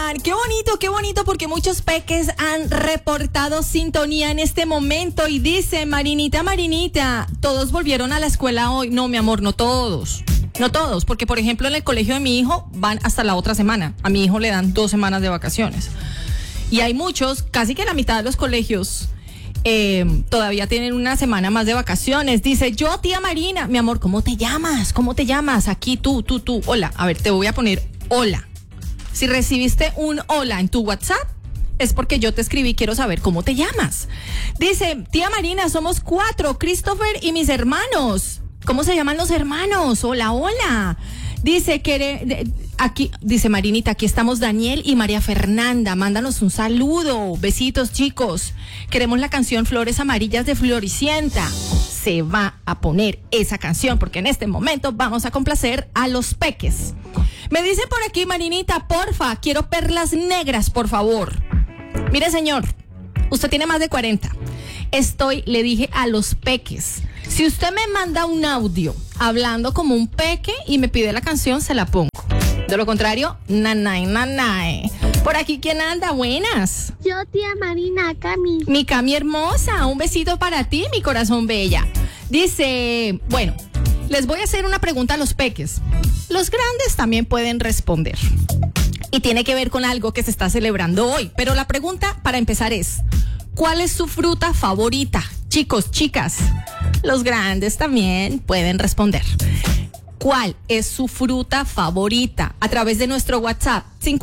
Oigan, qué bonito porque muchos peques han reportado sintonía en este momento y dice Marinita, todos volvieron a la escuela hoy. No, mi amor, no todos, porque por ejemplo en el colegio de mi hijo van hasta la otra semana. A mi hijo le dan 2 semanas de vacaciones. Y hay muchos, casi que la mitad de los colegios todavía tienen una semana más de vacaciones. Dice, yo, tía Marina, mi amor, ¿cómo te llamas? Aquí tú. Hola, a ver, te voy a poner hola. Si recibiste un hola en tu WhatsApp, es porque yo te escribí, quiero saber cómo te llamas. Dice, tía Marina, somos 4, Christopher y mis hermanos. ¿Cómo se llaman los hermanos? Hola. Dice, aquí, dice Marinita, aquí estamos Daniel y María Fernanda. Mándanos un saludo. Besitos, chicos. Queremos la canción Flores Amarillas de Floricienta. Se va a poner esa canción porque en este momento vamos a complacer a los peques. Me dicen por aquí, Marinita, porfa, quiero perlas negras, por favor. Mire, señor, usted tiene más de 40. Le dije a los peques, si usted me manda un audio hablando como un peque y me pide la canción, se la pongo. De lo contrario, nanay. Por aquí, ¿quién anda? Buenas. Yo, tía Marina, Cami. Mi Cami hermosa, un besito para ti, mi corazón bella. Dice, bueno, les voy a hacer una pregunta a los peques. Los grandes también pueden responder. Y tiene que ver con algo que se está celebrando hoy. Pero la pregunta para empezar es, ¿cuál es su fruta favorita? Chicos, chicas, los grandes también pueden responder. ¿Cuál es su fruta favorita? A través de nuestro WhatsApp.